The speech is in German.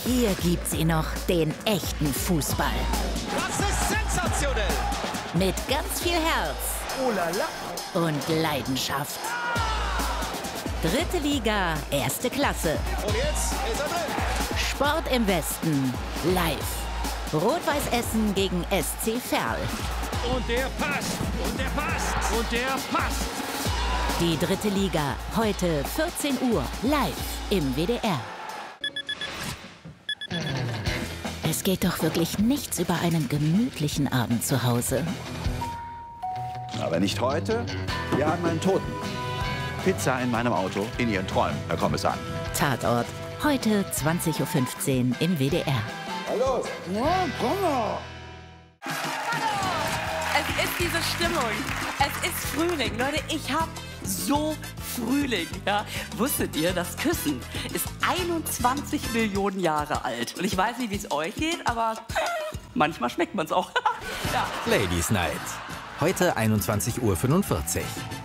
Hier gibt's ihn noch, den echten Fußball. Das ist sensationell. Mit ganz viel Herz. Oh la la. Und Leidenschaft. Dritte Liga, erste Klasse. Und jetzt ist er drin. Sport im Westen, live. Rot-Weiß Essen gegen SC Verl. Und der passt. Und der passt. Und der passt. Die dritte Liga, heute 14 Uhr, live im WDR. Es geht doch wirklich nichts über einen gemütlichen Abend zu Hause. Aber nicht heute. Wir haben einen Toten. Pizza in meinem Auto, in Ihren Träumen, Herr Kommissar. Tatort, heute 20.15 Uhr im WDR. Hallo. Ja, komm doch. Es ist diese Stimmung. Es ist Frühling. Leute, ich hab so Frühling. Ja? Wusstet ihr, das Küssen ist 21 Millionen Jahre alt. Und ich weiß nicht, wie es euch geht, aber manchmal schmeckt man es auch. Ja. Ladies Night. Heute 21:45 Uhr.